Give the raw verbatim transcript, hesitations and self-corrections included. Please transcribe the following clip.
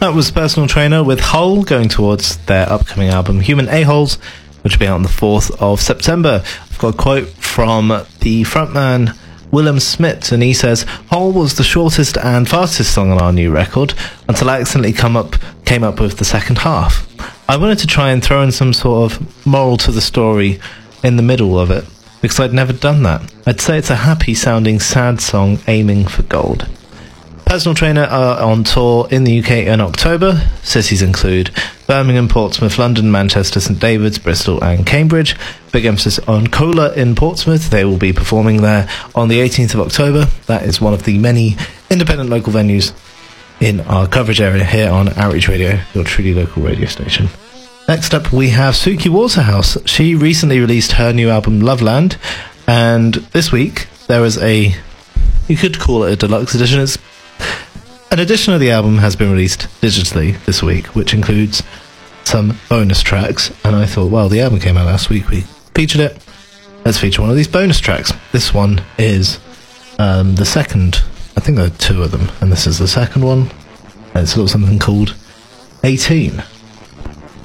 That was Personal Trainer with Hole, going towards their upcoming album Human A-Holes, which will be out on the fourth of September. I've got a quote from the frontman Willem Smit, and he says, "Hole was the shortest and fastest song on our new record until I accidentally come up, came up with the second half. I wanted to try and throw in some sort of moral to the story in the middle of it, because I'd never done that. I'd say it's a happy-sounding, sad song aiming for gold." Personal Trainer are on tour in the U K in October. Cities include Birmingham, Portsmouth, London, Manchester, St David's, Bristol and Cambridge. Big emphasis on Cola in Portsmouth. They will be performing there on the eighteenth of October. That is one of the many independent local venues in our coverage area here on Outreach Radio, your truly local radio station. Next up, we have Suki Waterhouse. She recently released her new album, Loveland, and this week there was a, you could call it a deluxe edition. It's An edition of the album has been released digitally this week, which includes some bonus tracks, and I thought, well, the album came out last week, we featured it, let's feature one of these bonus tracks. This one is um, the second, I think there are two of them, and this is the second one, and it's got something called eighteen.